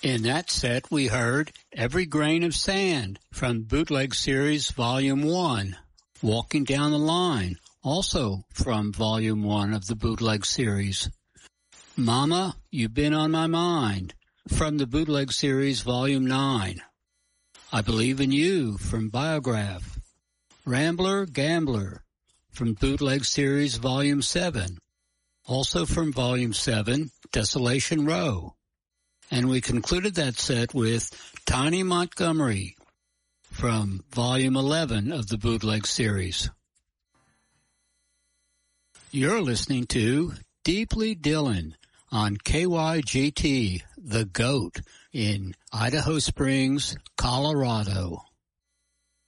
In that set, we heard Every Grain of Sand from Bootleg Series Volume 1, Walking Down the Line, also from Volume 1 of the Bootleg Series. Mama, You've Been on My Mind from the Bootleg Series Volume 9. I Believe in You from Biograph. Rambler, Gambler from Bootleg Series Volume 7. Also from Volume 7, Desolation Row. And we concluded that set with Tiny Montgomery from Volume 11 of the Bootleg Series. You're listening to Deeply Dylan on KYGT, The Goat, in Idaho Springs, Colorado.